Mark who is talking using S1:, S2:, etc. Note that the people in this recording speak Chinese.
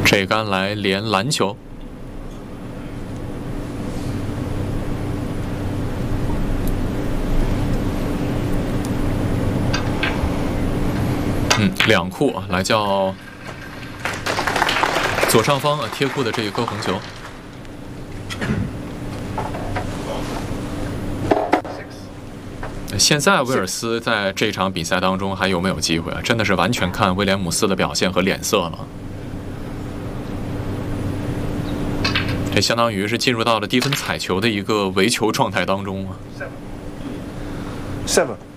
S1: 这杆来连篮球。两库啊，来叫左上方啊贴库的这一颗红球。现在威尔斯在这场比赛当中还有没有机会啊？真的是完全看威廉姆斯的表现和脸色了。这相当于是进入到了低分踩球的一个围球状态当中啊。
S2: 7